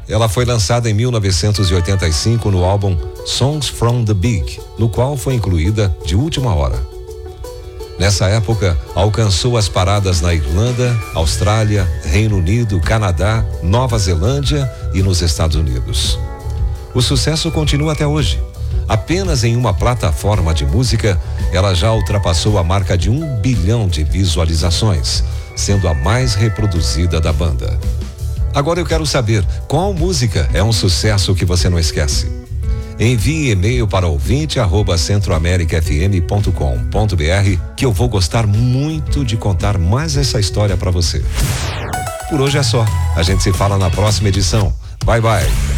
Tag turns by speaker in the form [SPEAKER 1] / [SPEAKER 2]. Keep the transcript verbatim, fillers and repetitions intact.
[SPEAKER 1] Ela foi lançada em mil novecentos e oitenta e cinco no álbum Songs from the Big, no qual foi incluída de última hora. Nessa época, alcançou as paradas na Irlanda, Austrália, Reino Unido, Canadá, Nova Zelândia e nos Estados Unidos. O sucesso continua até hoje. Apenas em uma plataforma de música, ela já ultrapassou a marca de um bilhão de visualizações, sendo a mais reproduzida da banda. Agora eu quero saber qual música é um sucesso que você não esquece. Envie e-mail para ouvinte arroba centroamerica f m ponto com ponto b r que eu vou gostar muito de contar mais essa história para você. Por hoje é só. A gente se fala na próxima edição. Bye bye.